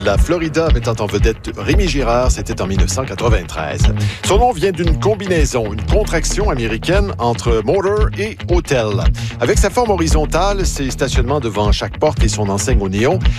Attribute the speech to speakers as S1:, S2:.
S1: La Florida mettant en vedette Rémi Girard, c'était en 1993. Son nom vient d'une combinaison, une contraction américaine entre motor et hotel. Avec sa forme horizontale, ses stationnements devant chaque porte et son enseigne au néon